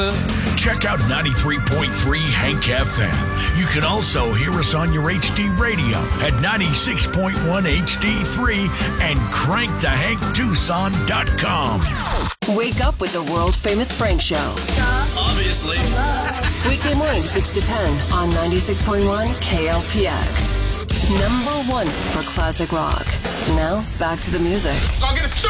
Check out 93.3 Hank FM. You can also hear us on your HD radio at 96.1 HD3 and crankthehanktucson.com. Wake up with the world-famous Frank Show. Obviously. Weekday morning, 6 to 10 on 96.1 KLPX. Number one for classic rock. Now, back to the music. I'll get a